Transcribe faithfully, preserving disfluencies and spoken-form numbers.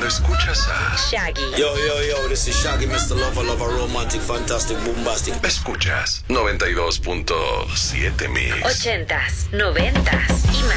cuando escuchas a Shaggy. Yo, yo, yo, this is Shaggy, mister Lover, Lover, Romantic, Fantastic, Bombastic. Escuchas noventa y dos punto siete Mix. Ochentas, noventas y más.